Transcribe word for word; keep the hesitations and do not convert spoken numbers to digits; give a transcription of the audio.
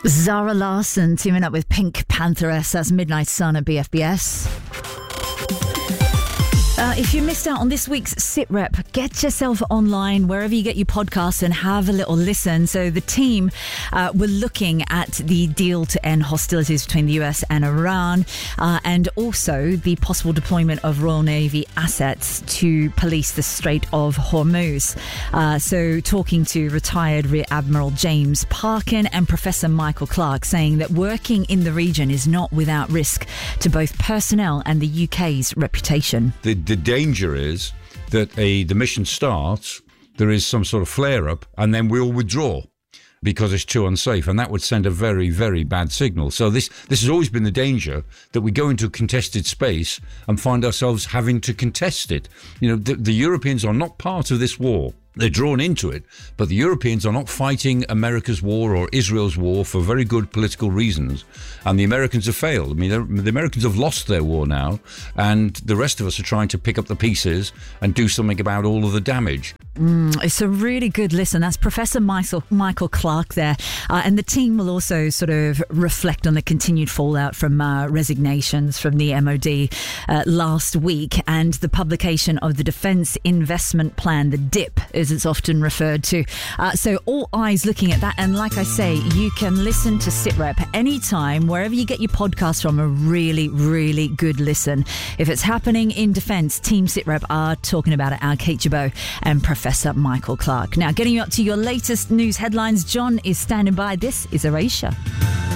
Zara Larsson teaming up with Pink Pantheress. That's Midnight Sun at B F B S. Uh, if you missed out on this week's SitRep, get yourself online wherever you get your podcasts and have a little listen. So the team uh, were looking at the deal to end hostilities between the U S and Iran, uh, and also the possible deployment of Royal Navy assets to police the Strait of Hormuz. Uh, so talking to retired Rear Admiral James Parkin and Professor Michael Clark, saying that working in the region is not without risk to both personnel and the U K's reputation. The The danger is that a the mission starts, there is some sort of flare-up, and then we'll withdraw because it's too unsafe, and that would send a very, very bad signal. So this this has always been the danger, that we go into a contested space and find ourselves having to contest it. You know, the, the Europeans are not part of this war. They're drawn into it, but the Europeans are not fighting America's war or Israel's war for very good political reasons. And the Americans have failed. I mean, the Americans have lost their war now, and the rest of us are trying to pick up the pieces and do something about all of the damage. Mm, it's a really good listen. That's Professor Michael, Michael Clark there. Uh, and the team will also sort of reflect on the continued fallout from uh, resignations from the M O D uh, last week, and the publication of the Defence Investment Plan, the D I P, as it's often referred to. Uh, so all eyes looking at that. And like I say, you can listen to SitRep anytime, wherever you get your podcast from. A really, really good listen. If it's happening in defence, Team SitRep are talking about it. Our Kate Jabot and Professor Michael Clark. Now, getting you up to your latest news headlines, John is standing by. This is Erasure.